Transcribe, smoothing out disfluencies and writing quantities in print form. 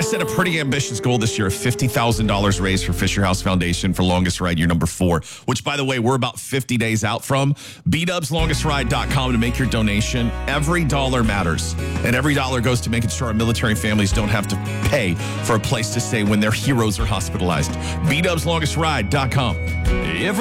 I set a pretty ambitious goal this year of $50,000 raised for Fisher House Foundation for Longest Ride, year number 4, which, by the way, we're about 50 days out from. BDubsLongestRide.com to make your donation. Every dollar matters, and every dollar goes to making sure our military families don't have to pay for a place to stay when their heroes are hospitalized. BDubsLongestRide.com.